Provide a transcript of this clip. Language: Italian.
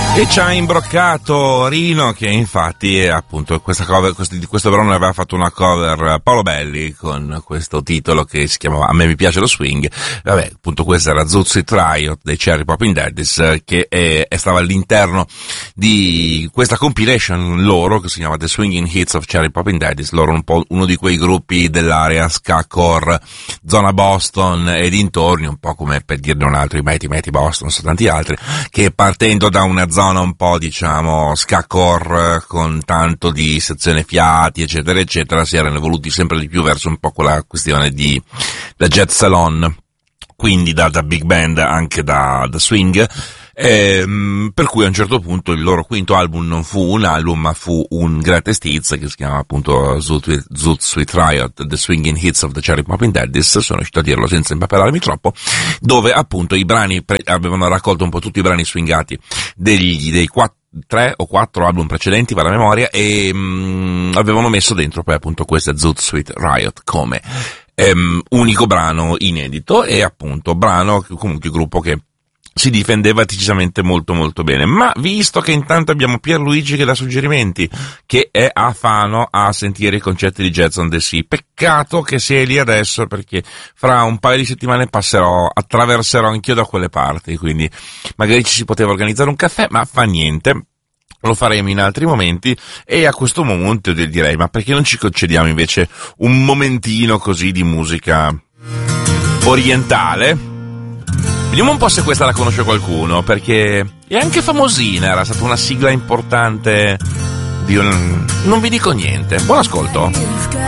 E ci ha imbroccato Rino, che infatti è appunto questa cover, di questo brano aveva fatto una cover Paolo Belli con questo titolo che si chiamava A me mi piace lo swing. Vabbè, appunto questa era Zoot Suit Riot dei Cherry Poppin' Daddies, che stava all'interno di questa compilation loro che si chiama The Swinging Hits of Cherry Poppin' Daddies. Loro un po' uno di quei gruppi dell'area ska core, zona Boston e dintorni, un po' come per dirne un altro, i Mighty Boston, sono tanti altri, che partendo da una zona un po' diciamo ska core con tanto di sezione fiati eccetera eccetera, si erano evoluti sempre di più verso un po' quella questione di da jet salon, quindi da big band anche da swing, per cui a un certo punto il loro quinto album non fu un album ma fu un greatest hits che si chiama appunto Zoot Suit Riot, The Swinging Hits of the Cherry Poppin' Daddies, sono riuscito a dirlo senza impappararmi troppo, dove appunto i brani avevano raccolto un po' tutti i brani swingati dei 3 o 4 album precedenti, va la memoria, e avevano messo dentro poi appunto questa Zoot Suit Riot come unico brano inedito, e appunto brano comunque gruppo che si difendeva decisamente molto molto bene. Ma visto che intanto abbiamo Pierluigi che dà suggerimenti, che è a Fano a sentire i concerti di Jazz on the Sea, peccato che sei lì adesso, perché fra un paio di settimane attraverserò anch'io da quelle parti, quindi magari ci si poteva organizzare un caffè, ma fa niente, lo faremo in altri momenti. E a questo momento direi, ma perché non ci concediamo invece un momentino così di musica orientale? Vediamo un po' se questa la conosce qualcuno, perché è anche famosina, era stata una sigla importante di un... non vi dico niente. Buon ascolto.